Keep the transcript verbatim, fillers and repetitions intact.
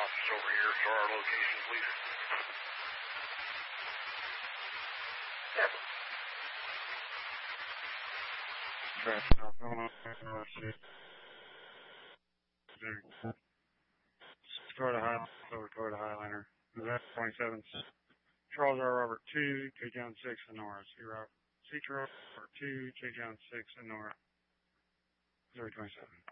office over here to our location, please. Traffic off North Street. Toward the High, over toward the Highlander. Is that twenty-seven? Charles R. Robert two, J. John six, and Nora. C. Robert, C. Charles Robert two, J. John six, and Nora. zero twenty-seven.